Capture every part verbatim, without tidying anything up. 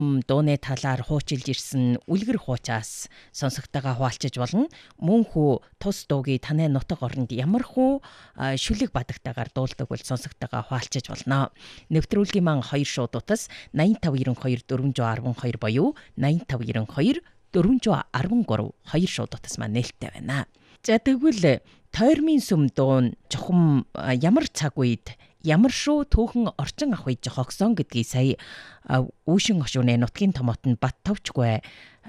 дууны талаар хуучилж ирсэн үлгэр хуучаас сонсогтойгоо хуваалцаж болно. Мөн хүү тус дуугийн таны нутаг оронд ямар хүү шүлэг бадагтайгаар дуулдаг бол сонсогтойгоо хуваалцаж болно. Нэвтрүүлгийн маань хоёр шууд утас найман тав ерөн хоёр дөрвөн арван хоёр боёу найман тав ерөн хоёр дөрвөн арван гурав хоёр шууд утас маань нээлттэй байна. За тэгвэл тойрмын сүм дуун жохом ямар цаг үед ямар шүү түүхэн орчин ах үед жохогсон гэдгийг сая үүшин хошууны нутгийн томот нь бат товчгүй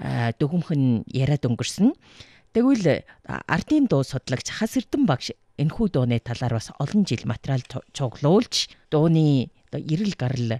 дөгөмхөн яриад өнгөрсөн. Тэгвэл ардын дуу судлаагч Хас Эрдэнэ багш энэхүү дууны талаар бас олон жил материал цуглуулж дууны эрэл гарал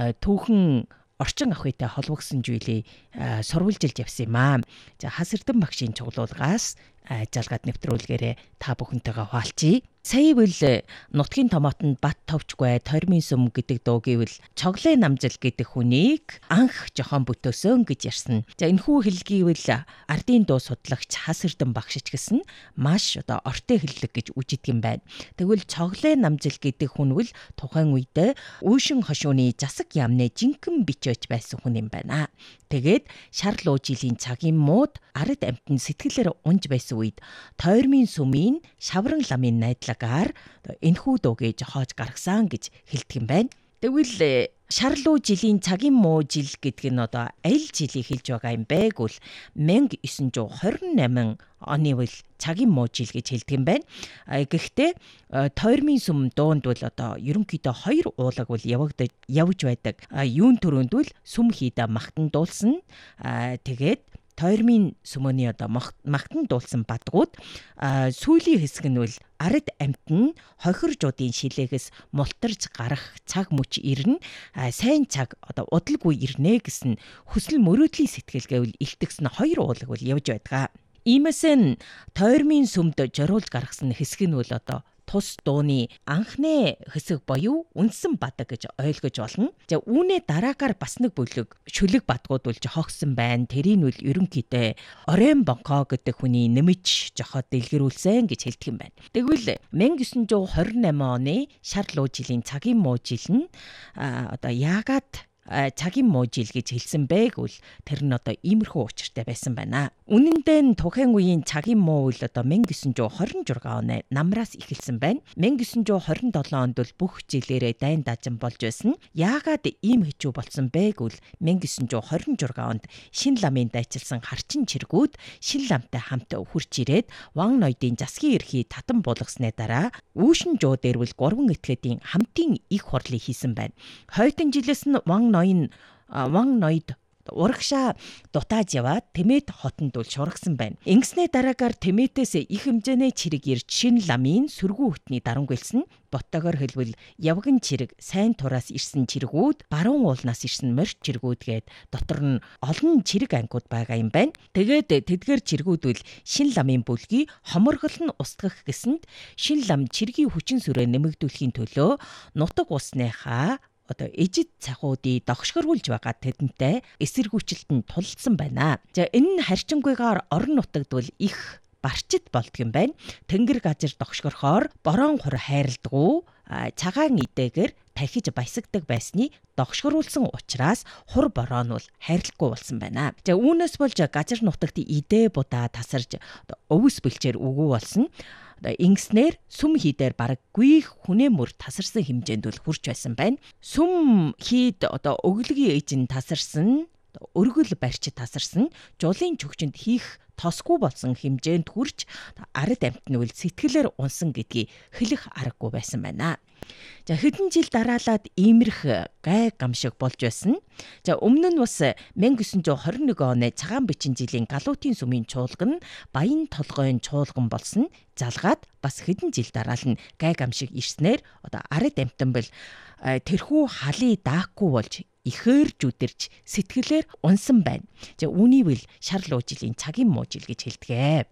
түүхэн орчин ах үедээ холбогдсон зүйлийг сурвалжилж явсан юм аа. За Хас Эрдэнэ багшийн цуглуулгаас жалгаад нэвтрүүлгээрээ та бүхэнтэйгээ хуваалцъя. Сая бол нутгийн томотонд бат товчгүй тойрмын сүм гэдэг дуу гэвэл Чоглын намжил гэдэг хүнийг анх жохон бүтөөсөн гэж ярьсан. За энэхүү хэлгийг бол ардын дуу судлагч Хас Эрдэнэ багш ч гэсэн маш одоо ортой хэллэг гэж үжидэг юм байна. Тэгвэл Чоглын намжил гэдэг хүн бол тухайн үед Үүшин хошууны засаг яамны жинхэнэ бичөөч байсан хүн юм байна. Тэгээд шарл уужилийн цагийн мууд ард амьтан сэтгэлээр унж байсан үед тойрмын сүмийн шавран ламын найдлагаар энэхүү дуугээ жохоож гаргасан гэж хэлдэг юм байна. Тэгвэл шарлуу жилийн цагийн муу жил гэдэг нь одоо аль жилийг хэлж байгаа юм бэ гэвэл мянга девять хоёр восемь оны бол цагийн муу жил гэж хэлдэг юм байна. Гэхдээ тойрмын сүм дуунд бол одоо ерөнхийдөө хоёр уулаг бол явагдаж явж байдаг. Юун төрөнд бол сүм хийдэ махтан дуулсан. Тэгээд тойрмын сүмөний одоо махтан дуулсан бадгууд сүүлийн хэсэг нь бол ард амьтан хохиржуудын шилээгээс мултарж гарах цаг мөч ирнэ. Сайн цаг одоо удалгүй ирнэ гэсэн хүсэл мөрөөдлийн сэтгэл гэвэл илтгэсэн хоёр уулаг бол явж байдаг. Иймээс нь тойрмын сүмд зориулж гаргасан хэсэг нь бол одоо тус дууны анхны хэсэг боёу үндсэн бадаг гэж ойлгож болно. За үүнээ дараагаар бас нэг бүлэг шүлэг бадгууд бол жохогсон байна. Тэрийг нь ерөнхийдөө Орен Бонко гэдэг хүний нэмж жохоод дэлгэрүүлсэн гэж хэлдэг юм байна. Тэгвэл мянга девять хоёр восемь оны шарлуу жилийн цагийн муу жил нь одоо яагаад цагийн муу жил гэж хэлсэн бэ гэвэл тэр нь одоо иймэрхүү учиртай байсан байна. Үнэн дээр тухайн үеийн цагийн муу үл одоо мянга девять хоёр шесть оны намраас эхэлсэн байна. мянга девять хоёр севен онд бол бүх жилээрээ дайн дажин болж байсан. Яагаад ийм хэцүү болсон бэ гэвэл мянга девять хоёр шесть онд шин ламын дайчилсан харчин чиргүүд шин ламтай хамт хурж ирээд Ван ноёдын засгийн эрхийг татан буулгасны дараа Үүшин жуу дээр бол гурван этгээдийн хамтын их хурлыг хийсэн байна. Хойтон жилээс нь Ван ноён Ван ноёд урагшаа дутааж яваад Тэмээд хотонд бол шургасан байна. Ингэснээ дараагаар Тэмээдээс их хэмжээний чирэг ирж шин ламын сүргүү хөтний дарангуйлсан. Боттогоор хэлбэл явган чирэг, сайн тураас ирсэн чиргүүд, баруун уулнаас ирсэн морь чиргүүд гээд дотор нь олон чирэг ангууд байгаа юм байна. Тэгээд тэдгээр чиргүүд бол шин ламын бүлгийг хоморгол нь устгах гэсэнд шин лам чиргийн хүчин сүрээ нэмэгдүүлэхийн төлөө нутаг усныхаа одоо эжид цахуудыг догшгоруулж байгаа тэдэнтэй эсэргүүцэлтэнд тулцсан байна. За энэ нь харьчингуйгаар орон нутагд бол их барчид болдго юм байна. Тэнгэр газар догшгорхоор борон хур хайрладгүй цагаан идээгэр тахиж баясагдаг байсны догшгоруулсан учраас хур бороо нь бол хайрлахгүй болсон байна. За үүнээс болж газар нутагт идэ будаа тасарж өвс бэлчээр өгөө болсон. Ингэснээр сүм хийдээр бараг гүйх хүнээ мөр тасарсан хэмжээнд бол хүрч байсан байна. Сүм хийд одоо өглөгийн ээжин тасарсан, өргөл барьч тасарсан, жуулын чөгчөнд хийх тосгүй болсон хэмжээнд хүрч ард амьтны үл сэтгэлээр унсан гэдгийг хэлэх аргагүй байсан байна. За хэдэн жил дараалаад иймэрх гай гамшиг болж байсан. За өмнө нь бас мянга девять хоёр нэг оны цагаан бичин жилийн галуутын сүмийн чуулган баян толгойн чуулган болсон. Залгаад бас хэдэн жил дараал нь гай гамшиг ирснээр одоо ард амьтан бол тэрхүү халыг даахгүй болж ихээр жүдэрч сэтгэлээр унсан байна. За үүнийг бол шарлуу жилийн цагийн муу жил гэж хэлдэг.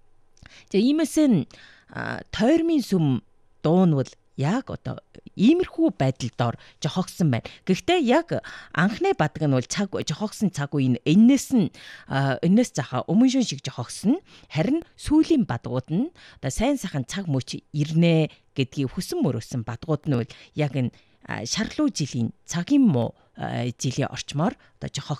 За иймээс нь тойрмын сүм дуун бол яг одоо иймэрхүү байдал доор жохогсон байна. Гэхдээ яг анхны бадаг нь бол цаг жохогсон цаг үеийн энэс нь энэс заха өмнө шин шиг жохогсон. Харин сүүлийн бадгууд нь одоо сайн сайхан цаг мөч ирнэ гэдгийг хүсэн мөрөөсөн бадгууд нь бол яг энэ шарлуу жилийн цагийн муу жилийн орчмоор одоо жохох